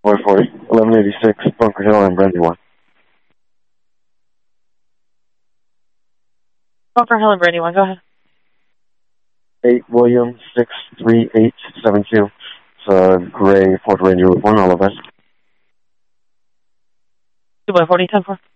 440, 1186, Bunker Hill and Brandywine. Bunker Hill and Brandywine, go ahead. 8 William 63872. It's gray Ford Ranger with 1 all of us. 2 by 40, 10-4.